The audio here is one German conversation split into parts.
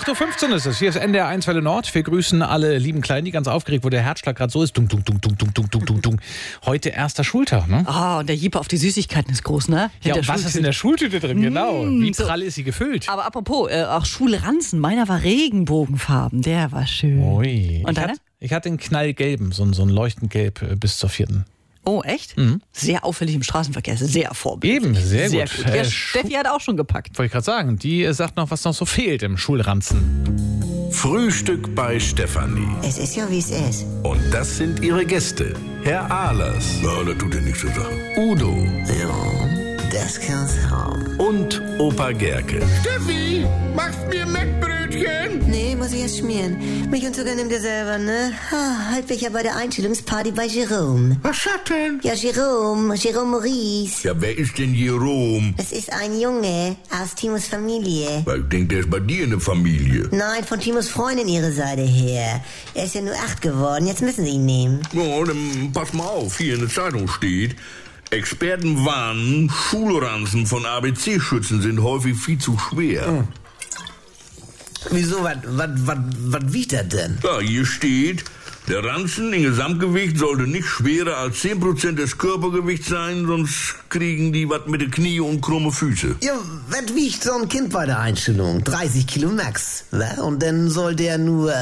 8.15 Uhr ist es. Hier ist NDR 1 Welle Nord. Wir grüßen alle lieben Kleinen, die ganz aufgeregt, wo der Herzschlag gerade so ist. Dung, dung, dung, dung, dung, dung, dung, dung, dung. Heute erster Schultag, ne? Ah, und der Jeep auf die Süßigkeiten ist groß, ne? Ja, und was ist in der Schultüte drin? Genau. Wie prall ist sie gefüllt? Aber apropos, auch Schulranzen. Meiner war Regenbogenfarben. Der war schön. Ui. Und deiner? Ich hatte einen knallgelben, so ein leuchtend gelb bis zur 4. Oh, echt? Mhm. Sehr auffällig im Straßenverkehr, sehr vorbildlich. Eben, sehr gut. Ja, Steffi hat auch schon gepackt. Wollte ich gerade sagen, die sagt noch, was noch so fehlt im Schulranzen. Frühstück bei Stefanie. Es ist ja, wie es ist. Und das sind ihre Gäste. Herr Ahlers. Ja, das tut ja nichts zur Sache. Udo. Ja, das kann's haben. Und Opa Gerke. Steffi, machst mir Mettbrötchen? Nee, muss ich erst schmieren. Mich und sogar nimmt er selber, ne? Heute bin ich ja bei der Einstellungsparty bei Jerome. Was hat denn? Ja, Jerome Maurice. Ja, wer ist denn Jerome? Das ist ein Junge aus Timos Familie. Weil ich denke, der ist bei dir in der Familie. Nein, von Timos Freundin ihre Seite her. Er ist ja nur 8 geworden, jetzt müssen sie ihn nehmen. Ja, dann pass mal auf, hier in der Zeitung steht: Experten warnen, Schulranzen von ABC-Schützen sind häufig viel zu schwer. Wieso, was wiegt das denn? Ja, hier steht, der Ranzen im Gesamtgewicht sollte nicht schwerer als 10% des Körpergewichts sein, sonst kriegen die was mit den Knie und krumme Füße. Ja, was wiegt so ein Kind bei der Einstellung? 30 Kilo max, wa? Und dann soll der nur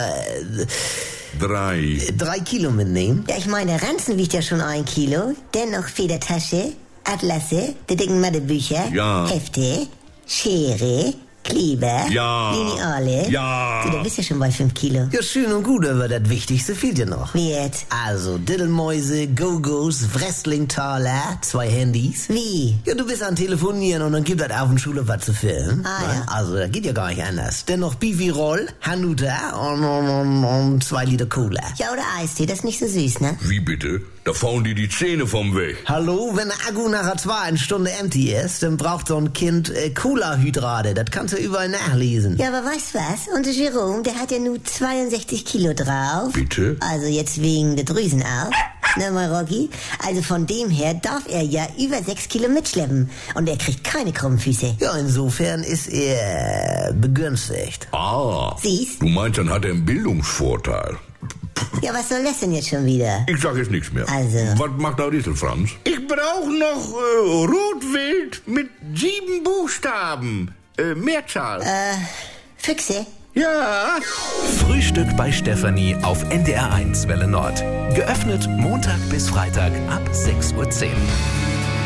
3 Kilo mitnehmen? Ja, ich meine, der Ranzen wiegt ja schon 1 Kilo. Dennoch Federtasche, Atlasse, die dicken Mathebücher, Ja. Hefte, Schere, Kleber, Ja. Lineale. Ja. Du bist ja schon bei 5 Kilo. Ja, schön und gut, aber das Wichtigste fehlt ja noch. Wie jetzt? Also, Diddelmäuse, Go-Go's, Wrestlingtaler, 2 Handys. Wie? Ja, du bist am Telefonieren und dann gibt das auf dem Schule was zu filmen. Ah, ja. Also, das geht ja gar nicht anders. Dennoch Bifi-Roll, Hanuta und 2 Liter Cola. Ja, oder Eistee, das ist nicht so süß, ne? Wie bitte? Da fahren die Zähne vom Weg. Hallo, wenn der Akku nachher 2 Stunden empty ist, dann braucht so ein Kind Cola-Hydrate. Das kannst du überall nachlesen. Ja, aber weißt du was? Unser Jerome, der hat ja nur 62 Kilo drauf. Bitte? Also jetzt wegen der Drüsen auch. Na mal, Rocky. Also von dem her darf er ja über 6 Kilo mitschleppen. Und er kriegt keine krummen Füße. Ja, insofern ist er begünstigt. Ah. Siehst? Du meinst, dann hat er einen Bildungsvorteil. Ja, was soll das denn jetzt schon wieder? Ich sag jetzt nichts mehr. Also. Was macht da Rissel, Franz? Ich brauch noch Rotwild mit 7 Buchstaben. Mehrzahl. Füchse? Ja. Frühstück bei Stefanie auf NDR 1 Welle Nord. Geöffnet Montag bis Freitag ab 6:10 Uhr.